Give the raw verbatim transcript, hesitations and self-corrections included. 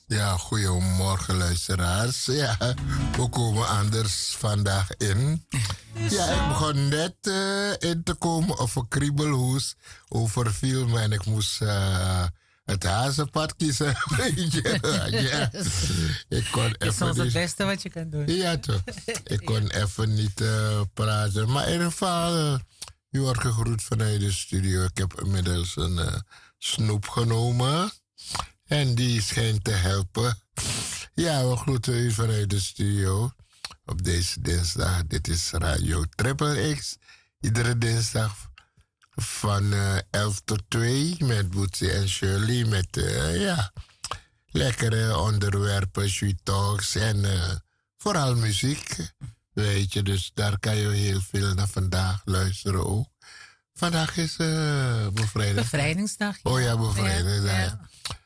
Ja, goedemorgen luisteraars. Ja, we komen anders vandaag in. Ja, ik begon net uh, in te komen of een kriebelhoes overviel me en ik moest uh, het hazenpad kiezen. Weet je? Ja, ik kon Het is even soms het niet... beste wat je kan doen. Ja, toch. Ik kon even niet uh, praten. Maar in ieder geval, uh, u wordt gegroet vanuit de studio. Ik heb inmiddels een uh, snoep genomen. En die schijnt te helpen. Ja, we groeten u vanuit de studio op deze dinsdag. Dit is Radio Triple X. Iedere dinsdag van uh, elf tot twee met Boetsie en Shirley. Met uh, ja, lekkere onderwerpen, sweet talks en uh, vooral muziek. Weet je, dus daar kan je heel veel naar vandaag luisteren ook. Vandaag is uh, bevrijdingsdag. Bevrijdingsdag. Ja. Oh ja, bevrijdingsdag. Ja, ja.